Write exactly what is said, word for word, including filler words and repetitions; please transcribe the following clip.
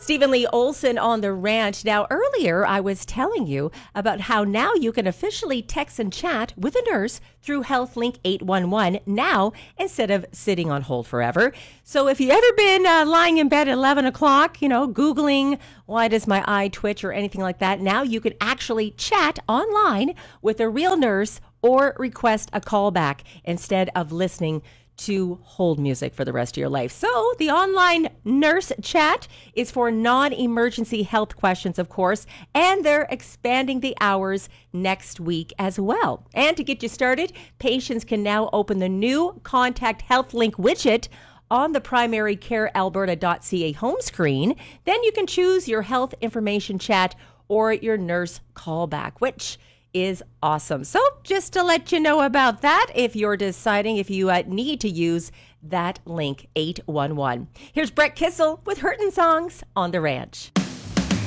Stephen Lee Olson on the ranch. Now, earlier I was telling you about how now you can officially text and chat with a nurse through HealthLink eight one one now instead of sitting on hold forever. So if you've ever been uh, lying in bed at eleven o'clock, you know, Googling, why does my eye twitch or anything like that, now you can actually chat online with a real nurse or request a callback instead of listening to hold music for the rest of your life. So the online nurse chat is for non-emergency health questions, of course, and they're expanding the hours next week as well. And to get you started, patients can now open the new Contact HealthLink widget on the primary care alberta dot c a home screen. Then you can choose your health information chat or your nurse callback, which is awesome. So just to let you know about that, if you're deciding if you uh, need to use that link eight one one. Here's Brett Kissel with Hurtin' Songs on the Ranch.